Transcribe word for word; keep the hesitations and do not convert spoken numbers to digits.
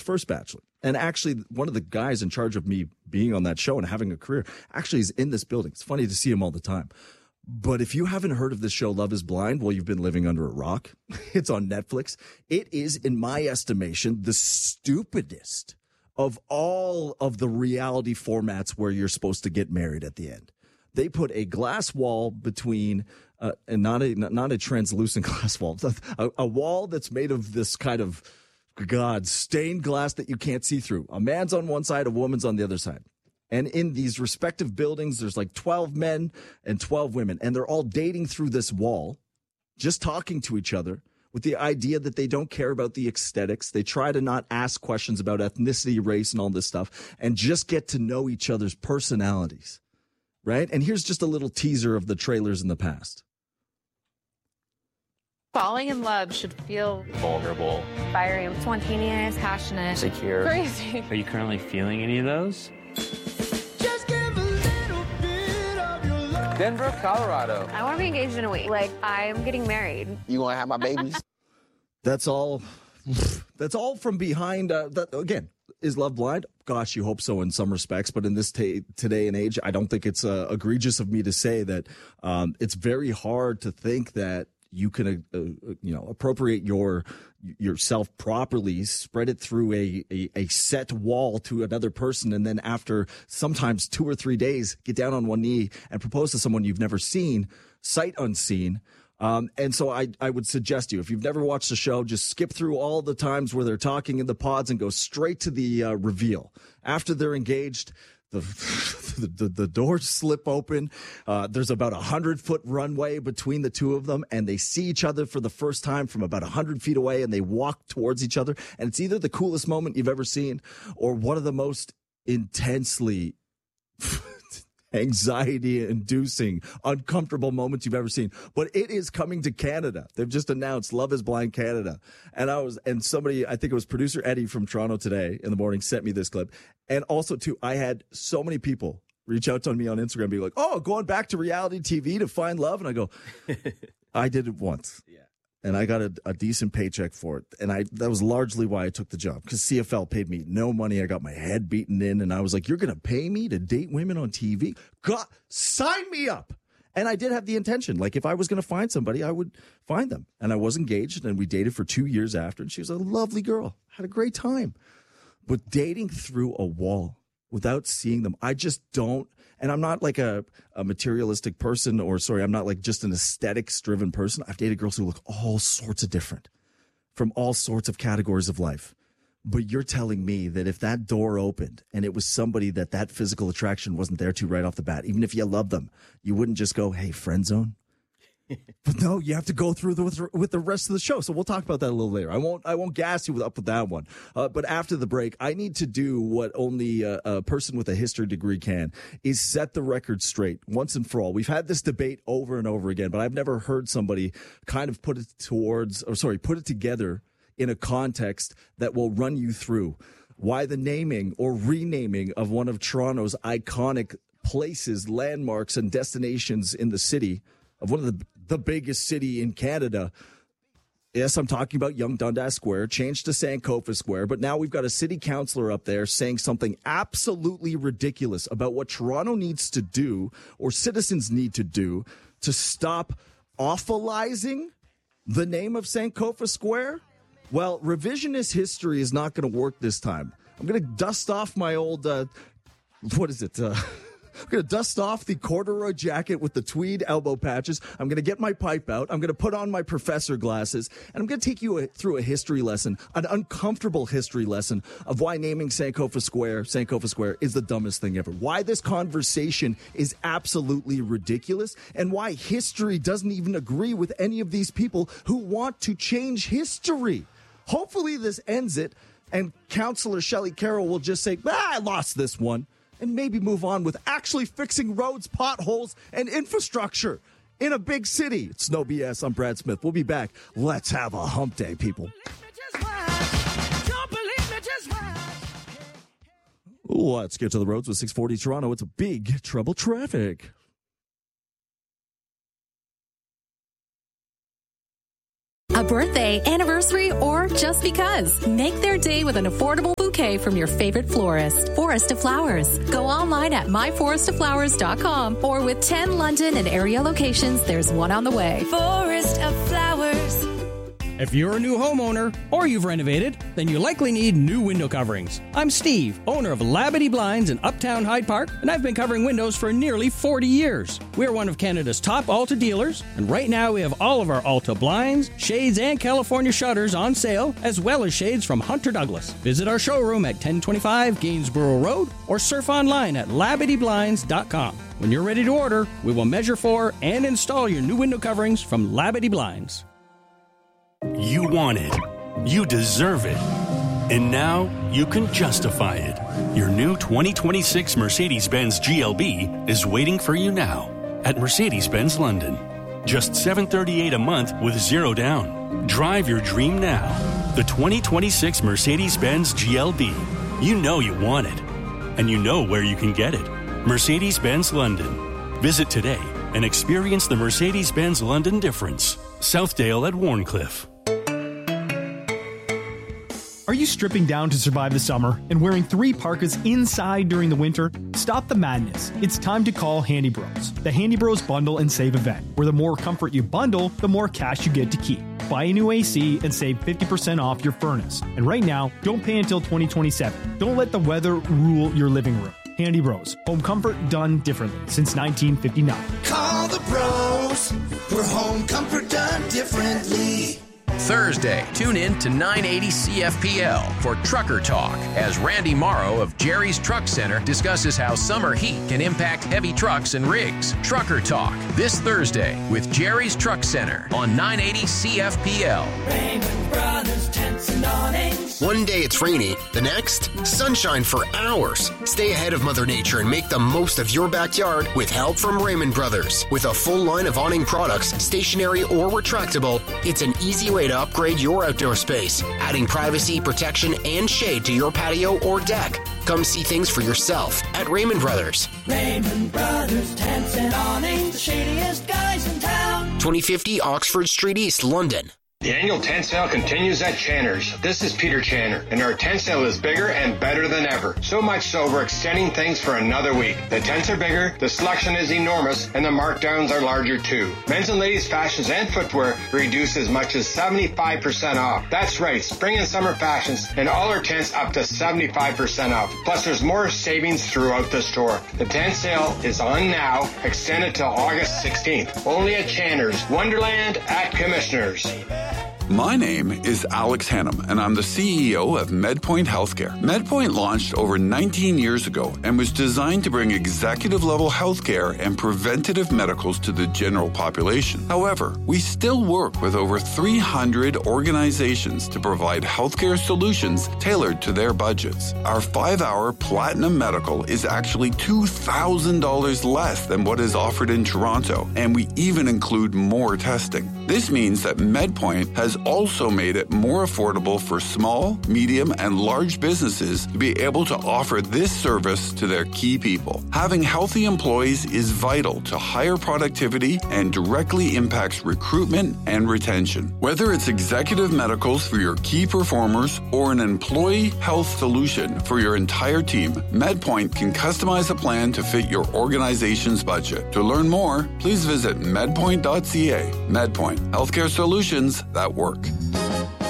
first Bachelor. And actually, one of the guys in charge of me being on that show and having a career actually is in this building. It's funny to see him all the time. But if you haven't heard of this show, Love is Blind, well, you've been living under a rock. It's on Netflix. It is, in my estimation, the stupidest of all of the reality formats where you're supposed to get married at the end. They put a glass wall between, uh, and not a not a translucent glass wall, a, a wall that's made of this kind of, God, stained glass that you can't see through. A man's on one side, a woman's on the other side. And in these respective buildings, there's like twelve men and twelve women, and they're all dating through this wall, just talking to each other with the idea that they don't care about the aesthetics. They try to not ask questions about ethnicity, race, and all this stuff, and just get to know each other's personalities, right? And here's just a little teaser of the trailers in the past. Falling in love should feel vulnerable, fiery, spontaneous, passionate, secure, crazy. Are you currently feeling any of those? Denver, Colorado. I want to be engaged in a week. Like, I'm getting married. You want to have my babies? That's all. That's all from behind. Uh, that, again, is Love blind? Gosh, you hope so in some respects. But in this t- today and age, I don't think it's uh, egregious of me to say that um, it's very hard to think that you can, uh, uh, you know, appropriate your yourself properly, spread it through a, a, a set wall to another person, and then after sometimes two or three days, get down on one knee and propose to someone you've never seen, sight unseen. Um, and so I, I would suggest you, if you've never watched the show, just skip through all the times where they're talking in the pods and go straight to the uh, reveal. After they're engaged, the the, the, the doors slip open. Uh, there's about a hundred foot runway between the two of them, and they see each other for the first time from about a hundred feet away, and they walk towards each other. And it's either the coolest moment you've ever seen or one of the most intensely anxiety-inducing, uncomfortable moments you've ever seen. But it is coming to Canada. They've just announced Love is Blind Canada. And I was, and somebody, I think it was producer Eddie from Toronto Today in the morning, sent me this clip. And also, too, I had so many people reach out to me on Instagram, be like, oh, going back to reality T V to find love. And I go, I did it once. Yeah. And I got a, a decent paycheck for it. And I that was largely why I took the job, because C F L paid me no money. I got my head beaten in, and I was like, you're going to pay me to date women on T V? God, sign me up. And I did have the intention. Like, if I was going to find somebody, I would find them. And I was engaged, and we dated for two years after. And she was a lovely girl. Had a great time. But dating through a wall without seeing them, I just don't. And I'm not like a, a materialistic person, or sorry, I'm not like just an aesthetics driven person. I've dated girls who look all sorts of different from all sorts of categories of life. But you're telling me that if that door opened and it was somebody that that physical attraction wasn't there to right off the bat, even if you love them, you wouldn't just go, hey, friend zone? But no, you have to go through the, with, with the rest of the show. So we'll talk about that a little later. I won't I won't gas you with, up with that one. Uh, but after the break, I need to do what only a, a person with a history degree can, is set the record straight once and for all. We've had this debate over and over again, but I've never heard somebody kind of put it towards, or sorry, put it together in a context that will run you through why the naming or renaming of one of Toronto's iconic places, landmarks, and destinations in the city, of one of the the biggest city in Canada. Yes, I'm talking about Yonge Dundas Square, changed to Sankofa Square, but now we've got a city councillor up there saying something absolutely ridiculous about what Toronto needs to do, or citizens need to do, to stop awfulizing the name of Sankofa Square. Well, revisionist history is not going to work this time. I'm going to dust off my old, uh, what is it, uh... I'm going to dust off the corduroy jacket with the tweed elbow patches. I'm going to get my pipe out. I'm going to put on my professor glasses. And I'm going to take you a, through a history lesson, an uncomfortable history lesson of why naming Sankofa Square, Sankofa Square is the dumbest thing ever. Why this conversation is absolutely ridiculous, and why history doesn't even agree with any of these people who want to change history. Hopefully this ends it, and Councillor Shelley Carroll will just say, ah, I lost this one, and maybe move on with actually fixing roads, potholes, and infrastructure in a big city. It's no B S. I'm Brad Smith. We'll be back. Let's have a hump day, people. Let's get to the roads with six forty Toronto. It's a big trouble traffic. A birthday, anniversary, or just because. Make their day with an affordable bouquet from your favorite florist. Forest of Flowers. Go online at my forest of flowers dot com or with ten London and area locations, there's one on the way. Forest of Flowers. If you're a new homeowner or you've renovated, then you likely need new window coverings. I'm Steve, owner of Labadee Blinds in Uptown Hyde Park, and I've been covering windows for nearly forty years. We're one of Canada's top Alta dealers, and right now we have all of our Alta blinds, shades, and California shutters on sale, as well as shades from Hunter Douglas. Visit our showroom at ten twenty-five Gainsborough Road or surf online at labadee blinds dot com. When you're ready to order, we will measure for and install your new window coverings from Labadee Blinds. You want it. You deserve it. And now you can justify it. Your new twenty twenty-six Mercedes-Benz G L B is waiting for you now at Mercedes-Benz London. Just seven hundred thirty-eight dollars a month with zero down. Drive your dream now. The twenty twenty-six Mercedes-Benz G L B. You know you want it. And you know where you can get it. Mercedes-Benz London. Visit today and experience the Mercedes-Benz London difference. Southdale at Warncliffe. Are you stripping down to survive the summer and wearing three parkas inside during the winter? Stop the madness. It's time to call Handy Bros. The Handy Bros Bundle and Save event, where the more comfort you bundle, the more cash you get to keep. Buy a new A C and save fifty percent off your furnace. And right now, don't pay until twenty twenty-seven. Don't let the weather rule your living room. Handy Bros. Home comfort done differently since nineteen fifty-nine. Call the bros for home comfort done differently. Thursday, tune in to nine eighty C F P L for Trucker Talk as Randy Morrow of Jerry's Truck Center discusses how summer heat can impact heavy trucks and rigs. Trucker Talk this Thursday with Jerry's Truck Center on nine eighty C F P L. Raymond Brothers Tents and Awnings. One day it's rainy, the next, sunshine for hours. Stay ahead of Mother Nature and make the most of your backyard with help from Raymond Brothers. With a full line of awning products, stationary or retractable, it's an easy way to upgrade your outdoor space, adding privacy, protection, and shade to your patio or deck. Come see things for yourself at Raymond Brothers. Raymond Brothers Tents and Awnings, the shadiest guys in town. twenty fifty Oxford Street East, London. The annual tent sale continues at Channer's. This is Peter Channer, and our tent sale is bigger and better than ever. So much so, we're extending things for another week. The tents are bigger, the selection is enormous, and the markdowns are larger too. Men's and ladies' fashions and footwear reduced as much as seventy-five percent off. That's right, spring and summer fashions, and all our tents up to seventy-five percent off. Plus, there's more savings throughout the store. The tent sale is on now, extended till August sixteenth. Only at Channer's, Wonderland at Commissioners. My name is Alex Hannum, and I'm the C E O of MedPoint Healthcare. MedPoint launched over nineteen years ago and was designed to bring executive-level healthcare and preventative medicals to the general population. However, we still work with over three hundred organizations to provide healthcare solutions tailored to their budgets. Our five-hour Platinum Medical is actually two thousand dollars less than what is offered in Toronto, and we even include more testing. This means that MedPoint has also made it more affordable for small, medium, and large businesses to be able to offer this service to their key people. Having healthy employees is vital to higher productivity and directly impacts recruitment and retention. Whether it's executive medicals for your key performers or an employee health solution for your entire team, MedPoint can customize a plan to fit your organization's budget. To learn more, please visit medpoint dot c a. MedPoint, healthcare solutions that work.